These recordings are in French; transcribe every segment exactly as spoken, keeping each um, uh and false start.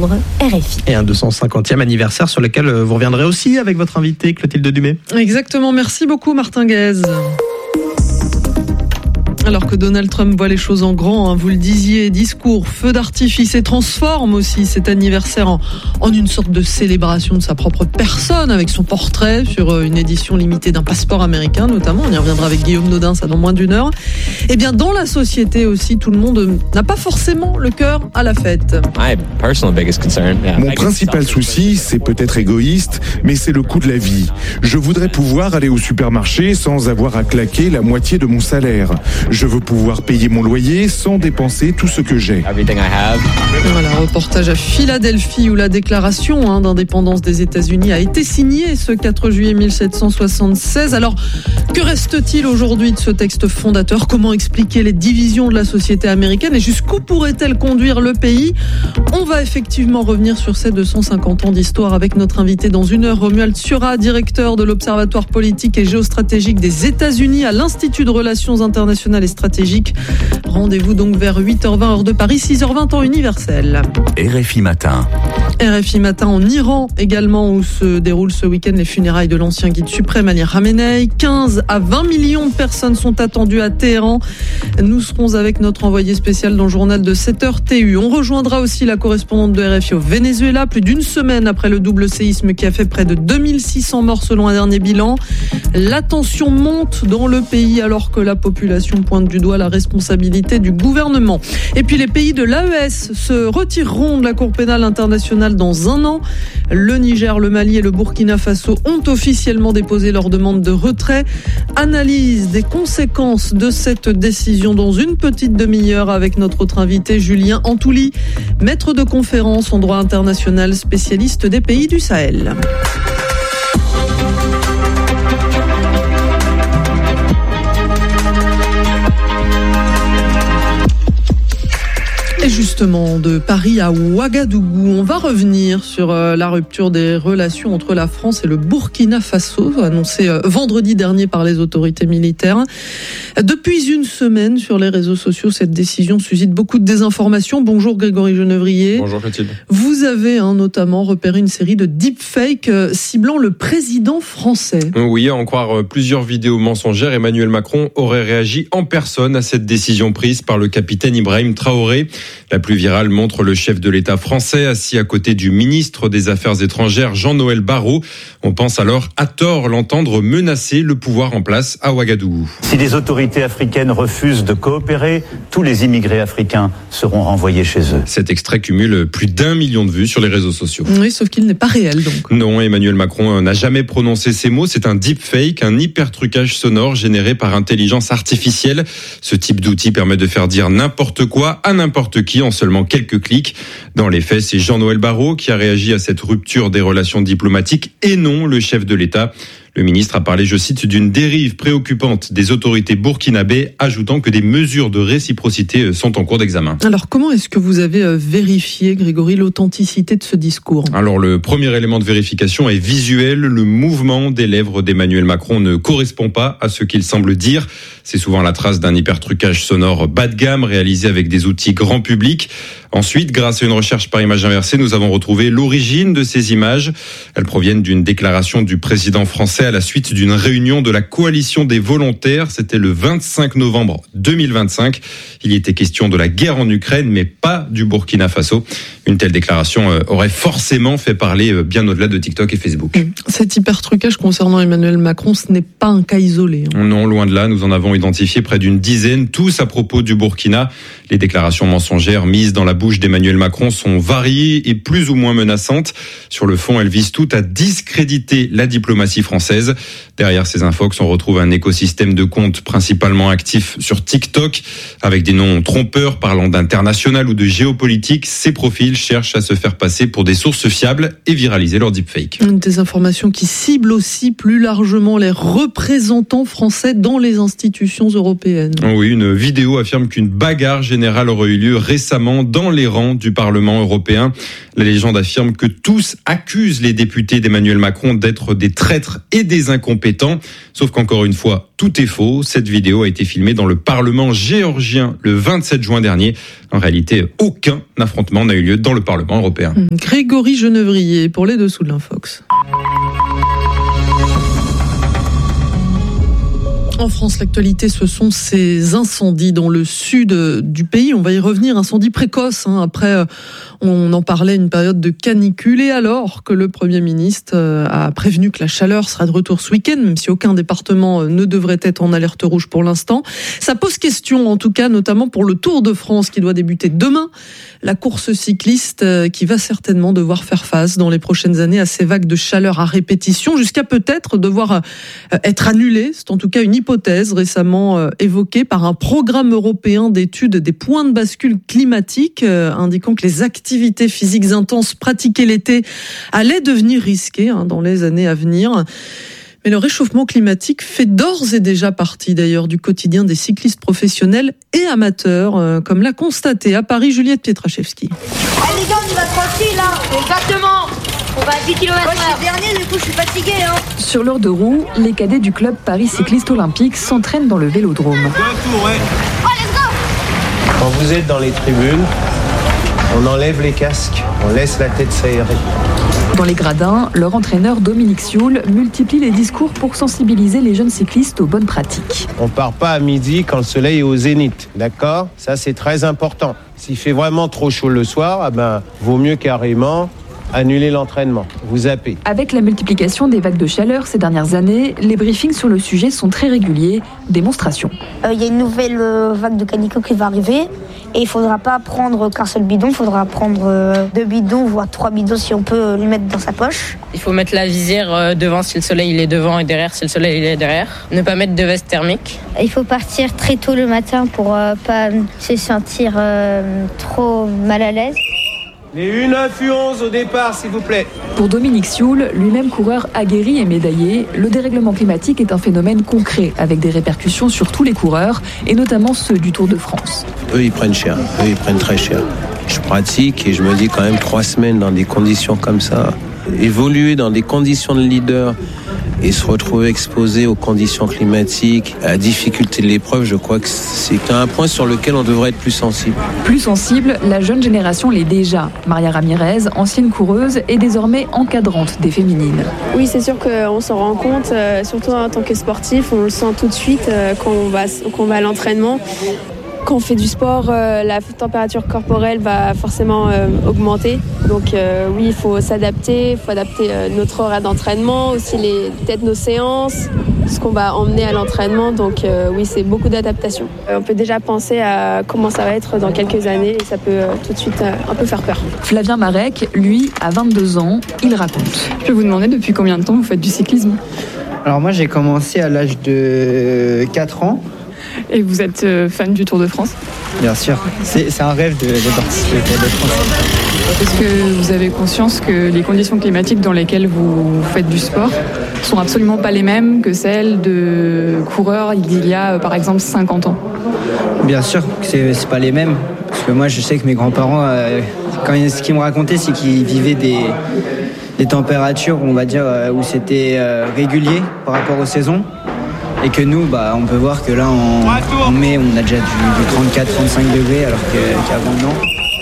septembre, R F I. Et un deux cent cinquantième anniversaire sur lequel vous reviendrez aussi avec votre invité Clotilde Dumay. Exactement, merci beaucoup Martin Guez. Alors que Donald Trump voit les choses en grand, hein, vous le disiez, discours, feu d'artifice et transforme aussi cet anniversaire en, en une sorte de célébration de sa propre personne avec son portrait sur une édition limitée d'un passeport américain notamment. On y reviendra avec Guillaume Nodin, ça dans moins d'une heure. Et bien dans la société aussi, tout le monde n'a pas forcément le cœur à la fête. Mon principal souci, c'est peut-être égoïste, mais c'est le coût de la vie. Je voudrais pouvoir aller au supermarché sans avoir à claquer la moitié de mon salaire. Je veux pouvoir payer mon loyer sans dépenser tout ce que j'ai. Voilà, reportage à Philadelphie où la déclaration hein, d'indépendance des États-Unis a été signée ce quatre juillet mille sept cent soixante-seize. Alors, que reste-t-il aujourd'hui de ce texte fondateur ? Comment expliquer les divisions de la société américaine et jusqu'où pourrait-elle conduire le pays ? On va effectivement revenir sur ces deux cent cinquante ans d'histoire avec notre invité dans une heure, Romuald Siura, directeur de l'Observatoire politique et géostratégique des États-Unis à l'Institut de Relations internationales et stratégiques. Rendez-vous donc vers huit heures vingt heure de Paris, six heures vingt en universel. R F I Matin. R F I Matin en Iran également où se déroulent ce week-end les funérailles de l'ancien guide suprême Ali Khamenei. quinze à vingt millions de personnes sont attendues à Téhéran. Nous serons avec notre envoyé spécial dans le journal de sept heures T U. On rejoindra aussi la correspondante de R F I au Venezuela, plus d'une semaine après le double séisme qui a fait près de deux mille six cents morts selon un dernier bilan. La tension monte dans le pays alors que la population pointe du doigt la responsabilité du gouvernement. Et puis les pays de l'A E S se retireront de la Cour pénale internationale dans un an. Le Niger, le Mali et le Burkina Faso ont officiellement déposé leur demande de retrait. Analyse des conséquences de cette décision dans une petite demi-heure avec notre autre invité Julien Antouli, maître de conférence en droit international, spécialiste des pays du Sahel. Et justement, de Paris à Ouagadougou, on va revenir sur euh, la rupture des relations entre la France et le Burkina Faso, annoncée euh, vendredi dernier par les autorités militaires. Depuis une semaine, sur les réseaux sociaux, cette décision suscite beaucoup de désinformation. Bonjour Grégory Genevrier. Bonjour Clotilde. Vous avez hein, notamment repéré une série de deepfakes euh, ciblant le président français. Oui, à en croire plusieurs vidéos mensongères, Emmanuel Macron aurait réagi en personne à cette décision prise par le capitaine Ibrahim Traoré. La plus virale montre le chef de l'État français assis à côté du ministre des Affaires étrangères Jean-Noël Barrot. On pense alors à tort l'entendre menacer le pouvoir en place à Ouagadougou. Si les autorités africaines refusent de coopérer, tous les immigrés africains seront renvoyés chez eux. Cet extrait cumule plus d'un million de vues sur les réseaux sociaux. Oui, sauf qu'il n'est pas réel donc. Non, Emmanuel Macron n'a jamais prononcé ces mots. C'est un deepfake, un hypertrucage sonore généré par intelligence artificielle. Ce type d'outil permet de faire dire n'importe quoi à n'importe qui en seulement quelques clics. Dans les faits, c'est Jean-Noël Barrot qui a réagi à cette rupture des relations diplomatiques et non le chef de l'État. Le ministre a parlé, je cite, d'une dérive préoccupante des autorités burkinabées, ajoutant que des mesures de réciprocité sont en cours d'examen. Alors, comment est-ce que vous avez vérifié, Grégory, l'authenticité de ce discours ? Alors, le premier élément de vérification est visuel. Le mouvement des lèvres d'Emmanuel Macron ne correspond pas à ce qu'il semble dire. C'est souvent la trace d'un hypertrucage sonore bas de gamme réalisé avec des outils grand public. Ensuite, grâce à une recherche par image inversée, nous avons retrouvé l'origine de ces images. Elles proviennent d'une déclaration du président français à la suite d'une réunion de la coalition des volontaires. C'était le vingt-cinq novembre deux mille vingt-cinq. Il y était question de la guerre en Ukraine, mais pas du Burkina Faso. Une telle déclaration aurait forcément fait parler bien au-delà de TikTok et Facebook. Cet hypertrucage concernant Emmanuel Macron, ce n'est pas un cas isolé. Hein. Non, loin de là. Nous en avons identifié près d'une dizaine, tous à propos du Burkina. Les déclarations mensongères mises dans la bouche d'Emmanuel Macron sont variées et plus ou moins menaçantes. Sur le fond, elles visent toutes à discréditer la diplomatie française. Derrière ces infox, on retrouve un écosystème de comptes principalement actifs sur TikTok, avec des noms trompeurs parlant d'international ou de géopolitique. Ces profils cherchent à se faire passer pour des sources fiables et viraliser leurs deepfakes. Des informations qui ciblent aussi plus largement les représentants français dans les institutions européennes. Oui, une vidéo affirme qu'une bagarre générale aurait eu lieu récemment dans les rangs du Parlement européen. La légende affirme que tous accusent les députés d'Emmanuel Macron d'être des traîtres et des incompétents. Sauf qu'encore une fois, tout est faux. Cette vidéo a été filmée dans le Parlement géorgien le vingt-sept juin dernier. En réalité, aucun affrontement n'a eu lieu dans le Parlement européen. Grégory Genevrier pour les dessous de l'Infox. En France, l'actualité, ce sont ces incendies dans le sud du pays. On va y revenir, incendie précoce. Hein. Après, on en parlait, une période de canicule. Et alors que le Premier ministre a prévenu que la chaleur sera de retour ce week-end, même si aucun département ne devrait être en alerte rouge pour l'instant. Ça pose question, en tout cas, notamment pour le Tour de France qui doit débuter demain. La course cycliste qui va certainement devoir faire face dans les prochaines années à ces vagues de chaleur à répétition, jusqu'à peut-être devoir être annulée. C'est en tout cas une hypothèse récemment évoquée par un programme européen d'études des points de bascule climatique, indiquant que les activités physiques intenses pratiquées l'été allaient devenir risquées hein, dans les années à venir. Mais le réchauffement climatique fait d'ores et déjà partie d'ailleurs du quotidien des cyclistes professionnels et amateurs, euh, comme l'a constaté à Paris Juliette Pietraszewski. Ah les gars, on y va tranquille là. Exactement. On va à dix kilomètres heure. Moi je suis dernier, du coup je suis fatigué. Hein. Sur l'heure de roue, les cadets du club Paris Cycliste Olympique s'entraînent dans le vélodrome. Deux tours, ouais. Oh let's go. Quand vous êtes dans les tribunes, on enlève les casques, on laisse la tête s'aérer. Dans les gradins, leur entraîneur Dominique Sioul multiplie les discours pour sensibiliser les jeunes cyclistes aux bonnes pratiques. On part pas à midi quand le soleil est au zénith, d'accord ? Ça c'est très important. S'il fait vraiment trop chaud le soir, ah ben, vaut mieux carrément annuler l'entraînement, vous zappez. Avec la multiplication des vagues de chaleur ces dernières années, les briefings sur le sujet sont très réguliers. Démonstration. Il euh, y a une nouvelle euh, vague de canicule qui va arriver. Et il ne faudra pas prendre qu'un seul bidon, il faudra prendre euh, deux bidons, voire trois bidons si on peut les mettre dans sa poche. Il faut mettre la visière euh, devant si le soleil il est devant et derrière si le soleil il est derrière. Ne pas mettre de veste thermique. Il faut partir très tôt le matin pour euh, pas se sentir euh, trop mal à l'aise. Les une neuf onze au départ, s'il vous plaît. Pour Dominique Sioul, lui-même coureur aguerri et médaillé, le dérèglement climatique est un phénomène concret avec des répercussions sur tous les coureurs et notamment ceux du Tour de France. Eux, ils prennent cher. Eux, ils prennent très cher. Je pratique et je me dis quand même trois semaines dans des conditions comme ça, évoluer dans des conditions de leader et se retrouver exposé aux conditions climatiques, à la difficulté de l'épreuve, je crois que c'est un point sur lequel on devrait être plus sensible. Plus sensible, la jeune génération l'est déjà. Maria Ramirez, ancienne coureuse, est désormais encadrante des féminines. Oui, c'est sûr qu'on s'en rend compte, euh, surtout en tant que sportif, on le sent tout de suite euh, quand on va, quand on va à l'entraînement. Quand on fait du sport, euh, la température corporelle va forcément euh, augmenter. Donc euh, oui, il faut s'adapter, il faut adapter euh, notre horaire d'entraînement, aussi les, peut-être nos séances, ce qu'on va emmener à l'entraînement. Donc euh, oui, c'est beaucoup d'adaptation. Euh, on peut déjà penser à comment ça va être dans quelques années et ça peut euh, tout de suite euh, un peu faire peur. Flavien Marek, lui, a vingt-deux ans, il raconte. Je peux vous demander depuis combien de temps vous faites du cyclisme ? Alors moi, j'ai commencé à l'âge de quatre ans. Et vous êtes fan du Tour de France ? Bien sûr, c'est, c'est un rêve de, de participer au Tour de France. Est-ce que vous avez conscience que les conditions climatiques dans lesquelles vous faites du sport sont absolument pas les mêmes que celles de coureurs il y a par exemple cinquante ans ? Bien sûr que c'est, c'est pas les mêmes, parce que moi je sais que mes grands-parents, euh, quand ils, ce qu'ils m'ont raconté, c'est qu'ils vivaient des, des températures, on va dire, où c'était euh, régulier par rapport aux saisons. Et que nous, bah, on peut voir que là, en, en mai, on a déjà du, du trente-quatre à trente-cinq degrés, alors que, qu'avant, non.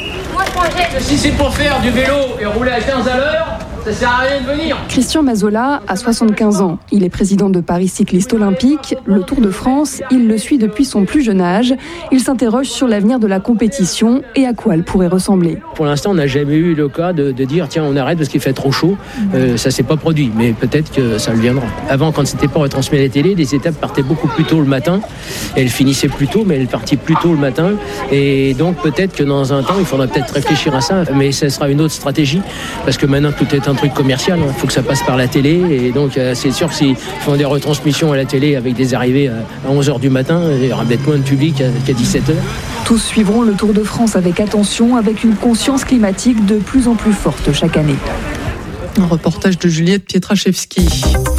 Si c'est pour faire du vélo et rouler à quinze à l'heure, ça sert à rien de venir. Christian Mazola a soixante-quinze ans. Il est président de Paris Cycliste Olympique. Le Tour de France, il le suit depuis son plus jeune âge. Il s'interroge sur l'avenir de la compétition et à quoi elle pourrait ressembler. Pour l'instant, on n'a jamais eu le cas de, de dire tiens, on arrête parce qu'il fait trop chaud. Euh, ça s'est pas produit, mais peut-être que ça le viendra. Avant, quand c'était pas retransmis à la télé, les étapes partaient beaucoup plus tôt le matin. Elles finissaient plus tôt, mais elles partaient plus tôt le matin. Et donc peut-être que dans un temps, il faudra peut-être réfléchir à ça. Mais ce sera une autre stratégie, parce que maintenant tout est un truc commercial, il faut que ça passe par la télé, et donc c'est sûr que s'ils font des retransmissions à la télé avec des arrivées à onze heures du matin, il y aura peut-être moins de public qu'à dix-sept heures. Tous suivront le Tour de France avec attention, avec une conscience climatique de plus en plus forte chaque année. Un reportage de Juliette Pietraszewski.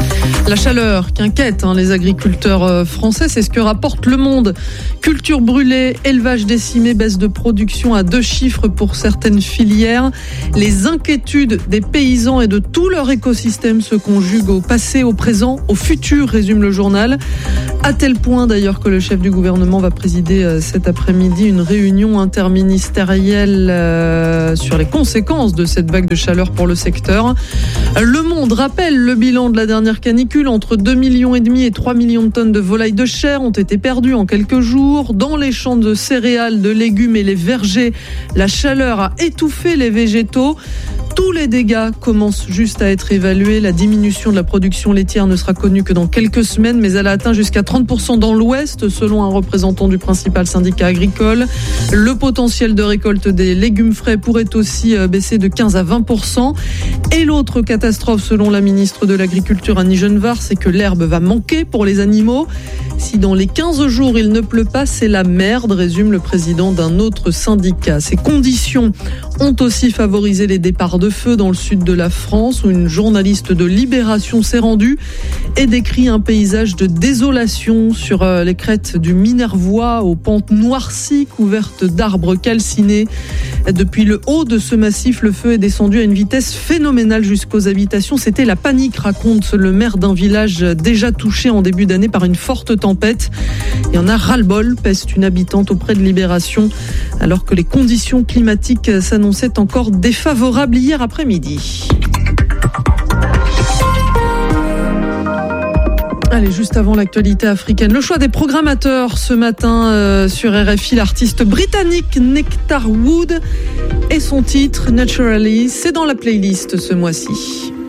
La chaleur qui inquiète hein, les agriculteurs français, c'est ce que rapporte Le Monde. Culture brûlée, élevage décimé, baisse de production à deux chiffres pour certaines filières. Les inquiétudes des paysans et de tout leur écosystème se conjuguent au passé, au présent, au futur, résume le journal. À tel point d'ailleurs que le chef du gouvernement va présider cet après-midi une réunion interministérielle euh, sur les conséquences de cette vague de chaleur pour le secteur. Le Monde rappelle le bilan de la dernière canicule. Entre deux millions et demi et trois millions de tonnes de volailles de chair ont été perdues en quelques jours. Dans les champs de céréales, de légumes et les vergers, la chaleur a étouffé les végétaux. Tous les dégâts commencent juste à être évalués. La diminution de la production laitière ne sera connue que dans quelques semaines, mais elle a atteint jusqu'à trente pour cent dans l'Ouest, selon un représentant du principal syndicat agricole. Le potentiel de récolte des légumes frais pourrait aussi baisser de quinze à vingt pour cent. Et l'autre catastrophe, selon la ministre de l'Agriculture Annie Genevard, c'est que l'herbe va manquer pour les animaux. Si dans les quinze jours il ne pleut pas, c'est la merde, résume le président d'un autre syndicat. Ces conditions ont aussi favorisé les départs de feu dans le sud de la France, où une journaliste de Libération s'est rendue et décrit un paysage de désolation sur les crêtes du Minervois, aux pentes noircies couvertes d'arbres calcinés. Depuis le haut de ce massif, le feu est descendu à une vitesse phénoménale jusqu'aux habitations. C'était la panique, raconte le maire d'un village déjà touché en début d'année par une forte tempête. Il y en a ras-le-bol, peste une habitante auprès de Libération, alors que les conditions climatiques s'annonçaient encore défavorables hier après-midi. Allez, juste avant l'actualité africaine, le choix des programmateurs ce matin euh, sur R F I, l'artiste britannique Nectar Wood et son titre Naturally, c'est dans la playlist ce mois-ci.